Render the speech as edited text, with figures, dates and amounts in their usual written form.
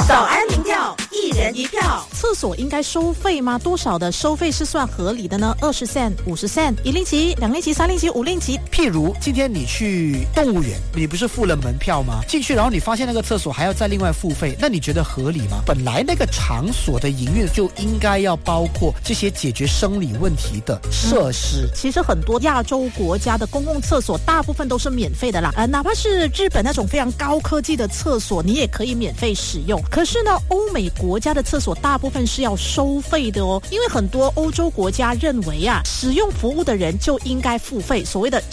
早安民调，一人一票。 厕所应该收费吗？多少的收费是算合理的呢？20 cent、50 cent、1令吉、2令吉、3令吉、5令吉。 譬如今天你去动物园，你不是付了门票吗？进去然后你发现那个厕所还要再另外付费，那你觉得合理吗？本来那个场所的营运就应该要包括这些解决生理问题的设施。 其实很多亚洲国家的公共厕所大部分都是免费的啦，哪怕是日本那种非常高科技的厕所，你也可以免费使用。可是呢，欧美国家的厕所大部分是要收费的哦，因为很多欧洲国家认为啊，使用服务的人就应该付费，所谓的